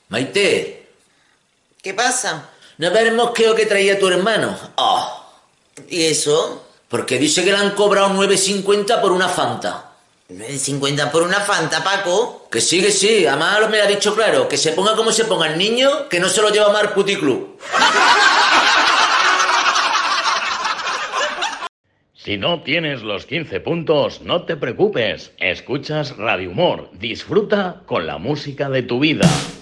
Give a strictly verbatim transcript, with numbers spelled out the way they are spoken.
Maite, ¿Qué pasa? ¿no ves el mosqueo que traía tu hermano? Oh, ¿Y eso? porque dice que le han cobrado nueve cincuenta por una Fanta. nueve cincuenta por una Fanta, Paco. Que sí, que sí, además me lo ha dicho claro, que se ponga como se ponga el niño, que no se lo lleva más al puticlub. Si no tienes los quince puntos, no te preocupes. Escuchas Radio Humor. Disfruta con la música de tu vida.